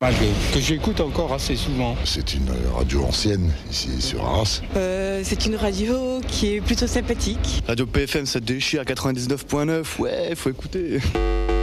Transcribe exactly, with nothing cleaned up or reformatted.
Radio que j'écoute encore assez souvent. C'est une radio ancienne, ici sur Arras. Euh, c'est une radio qui est plutôt sympathique. Radio P F M, ça déchire, quatre-vingt-dix-neuf point neuf, ouais, faut écouter.